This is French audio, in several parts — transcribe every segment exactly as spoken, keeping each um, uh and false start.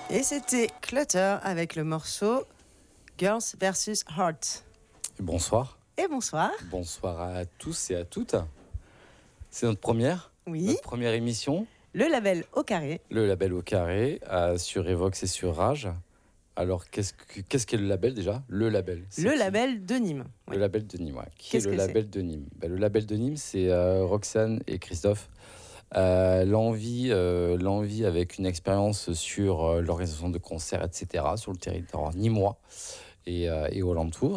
Et c'était Clutter avec le morceau Girls versus Heart. Bonsoir. Et bonsoir. Bonsoir à tous et à toutes. C'est notre première, oui. notre première émission. Le label au carré. Le label au carré euh, sur Evox et sur Rage. Alors, qu'est-ce, que, qu'est-ce qu'est le label déjà ? Le label. Le qui label de Nîmes. Le ouais. label de Nîmes, ouais. Qui qu'est-ce est le que label c'est ? de Nîmes ? ben, Le label de Nîmes, c'est euh, Roxane et Christophe. Euh, l'envie, euh, l'envie avec une expérience sur euh, l'organisation de concerts, et cetera, sur le territoire nîmois et, euh, et aux alentours.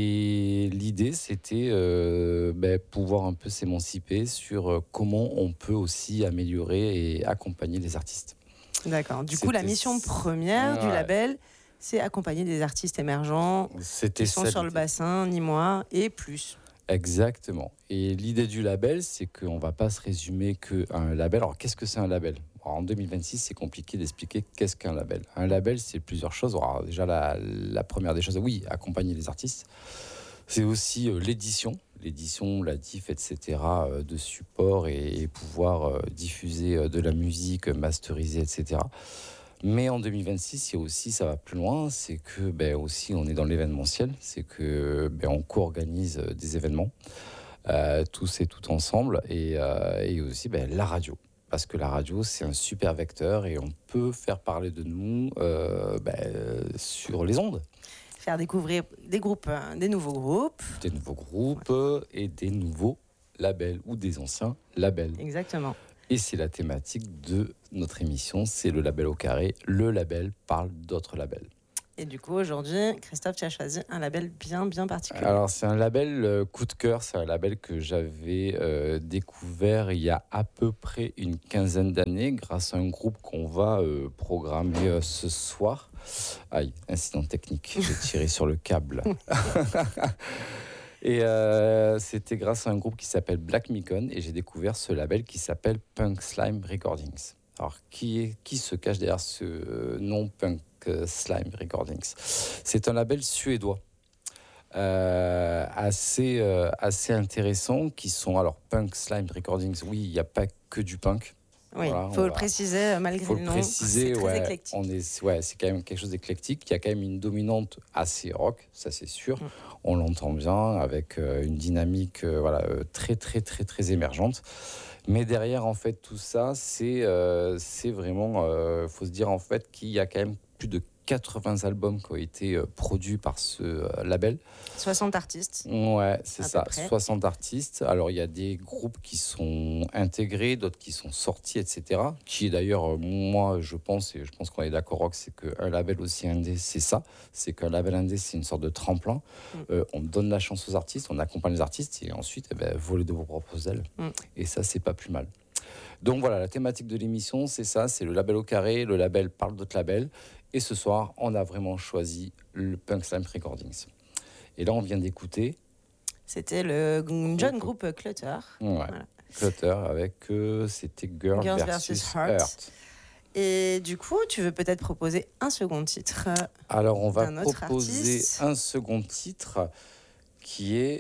Et l'idée, c'était euh, ben, pouvoir un peu s'émanciper sur euh, comment on peut aussi améliorer et accompagner les artistes. D'accord. Du c'était... coup, la mission première ouais. du label, c'est accompagner des artistes émergents c'était qui sont sur le bassin nîmois et plus. Exactement. Et l'idée du label, c'est qu'on ne va pas se résumer qu'à un label. Alors, qu'est-ce que c'est un label ? Alors, en deux mille vingt-six, c'est compliqué d'expliquer qu'est-ce qu'un label. Un label, c'est plusieurs choses. Alors, déjà, la, la première des choses, oui, accompagner les artistes. C'est aussi euh, l'édition, l'édition, la diff, et cetera, euh, de support et, et pouvoir euh, diffuser euh, de la musique, masteriser, et cetera. Mais en deux mille vingt-six, il y a aussi, ça va plus loin, c'est que ben, aussi on est dans l'événementiel, c'est que ben, on co-organise des événements, euh, tous et tout ensemble, et, euh, et aussi ben, la radio. Parce que la radio, c'est un super vecteur et on peut faire parler de nous euh, ben, sur les ondes. Faire découvrir des groupes, des nouveaux groupes. Des nouveaux groupes ouais. Et des nouveaux labels ou des anciens labels. Exactement. Et c'est la thématique de notre émission, c'est le label au carré. Le label parle d'autres labels. Et du coup, aujourd'hui, Christophe, tu as choisi un label bien, bien particulier. Alors, c'est un label euh, coup de cœur. C'est un label que j'avais euh, découvert il y a à peu près une quinzaine d'années grâce à un groupe qu'on va euh, programmer euh, ce soir. Aïe, incident technique, j'ai tiré sur le câble. Et euh, c'était grâce à un groupe qui s'appelle Black Micon et j'ai découvert ce label qui s'appelle Punk Slime Recordings. Alors, qui, est, qui se cache derrière ce nom Punk Slime Recordings ? C'est un label suédois euh, assez, euh, assez intéressant qui sont... Alors, Punk Slime Recordings, oui, il n'y a pas que du punk. Oui, il voilà, faut le va... préciser malgré faut le nom. Préciser, c'est très ouais, éclectique. On est, ouais, c'est quand même quelque chose d'éclectique. Il y a quand même une dominante assez rock, ça c'est sûr. Mm. On l'entend bien avec euh, une dynamique euh, voilà, euh, très très très très émergente. Mais derrière en fait tout ça, c'est, euh, c'est vraiment, il euh, faut se dire en fait qu'il y a quand même plus de quatre-vingts albums qui ont été euh, produits par ce euh, label. soixante artistes. Ouais, c'est ça, soixante artistes. Alors, il y a des groupes qui sont intégrés, d'autres qui sont sortis, et cetera. Qui est d'ailleurs, euh, moi, je pense, et je pense qu'on est d'accord, Rock, c'est qu'un label aussi indé, c'est ça. C'est qu'un label indé, c'est une sorte de tremplin. Mm. Euh, on donne la chance aux artistes, on accompagne les artistes, et ensuite, eh ben, voler de vos propres ailes. Mm. Et ça, c'est pas plus mal. Donc voilà, la thématique de l'émission, c'est ça, c'est le label au carré, le label parle d'autres labels. Et ce soir, on a vraiment choisi le Punk Slime Recordings. Et là, on vient d'écouter... C'était le jeune groupe, groupe Clutter. Ouais, voilà. Clutter avec... Euh, c'était Girls, Girls versus Heart. Heart. Et du coup, tu veux peut-être proposer un second titre. Alors, on va proposer artiste. un second titre... qui est...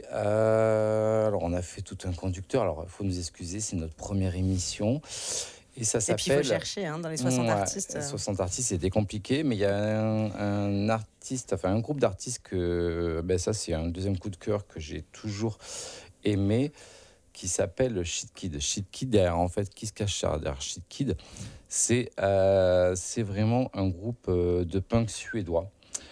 Euh, alors, on a fait tout un conducteur. Alors, il faut nous excuser, c'est notre première émission. Et ça s'appelle... Et puis, il faut chercher hein, dans les soixante ouais, artistes. soixante artistes, c'était compliqué. Mais il y a un, un artiste, enfin, un groupe d'artistes que... Ben, ça, c'est un deuxième coup de cœur que j'ai toujours aimé, qui s'appelle Shit Kid. Shit Kid, derrière, en fait, qui se cache derrière Shit Kid, c'est, euh, c'est vraiment un groupe de punk suédois.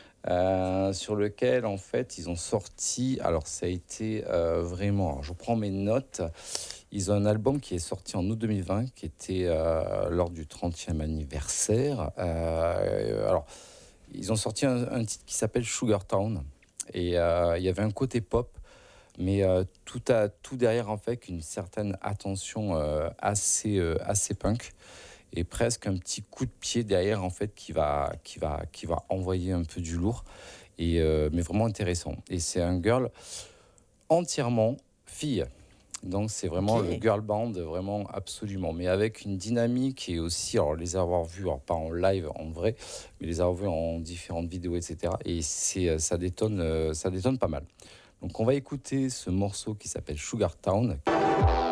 Euh, sur lequel en fait ils ont sorti, alors ça a été euh, vraiment, alors, je prends mes notes, ils ont un album qui est sorti en août deux mille vingt qui était euh, lors du trentième anniversaire. Euh, alors ils ont sorti un, un titre qui s'appelle Sugar Town et euh, il y avait un côté pop mais euh, tout, à, tout derrière en fait une certaine attention euh, assez, euh, assez punk. Et presque un petit coup de pied derrière en fait qui va, qui va, qui va envoyer un peu du lourd, et, euh, mais vraiment intéressant. Et c'est un girl entièrement fille. Donc c'est vraiment okay. Le girl band, vraiment absolument. Mais avec une dynamique et aussi, alors les avoir vus, alors pas en live en vrai, mais les avoir vus en différentes vidéos, et cetera. Et c'est, ça détonne, ça détonne pas mal. Donc on va écouter ce morceau qui s'appelle Sugar Town.